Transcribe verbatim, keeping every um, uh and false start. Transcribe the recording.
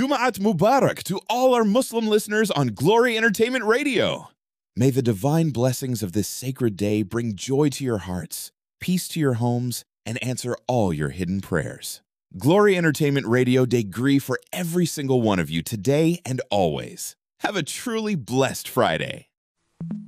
Jum'at Mubarak to all our Muslim listeners on Glory Entertainment Radio. May the divine blessings of this sacred day bring joy to your hearts, peace to your homes, and answer all your hidden prayers. Glory Entertainment Radio degree for every single one of you today and always. Have a truly blessed Friday.